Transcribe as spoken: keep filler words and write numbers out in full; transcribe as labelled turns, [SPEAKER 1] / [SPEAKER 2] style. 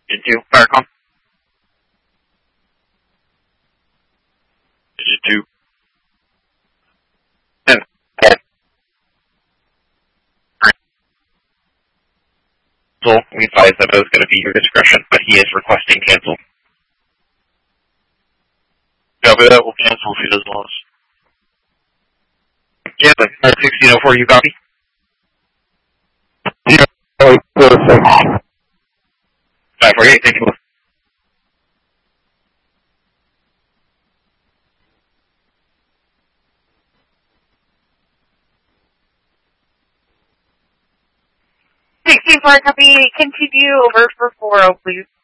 [SPEAKER 1] Into Firecom. Digit two. And so we advise that it was going to be your discretion, but he is requesting cancel.
[SPEAKER 2] Copy that. We'll cancel if he doesn't want us.
[SPEAKER 1] Yeah, but sixteen oh four, you copy?
[SPEAKER 3] Yeah, perfect.
[SPEAKER 1] five forty-eight, thank you.
[SPEAKER 4] sixteen four, copy, continue over for four oh, please.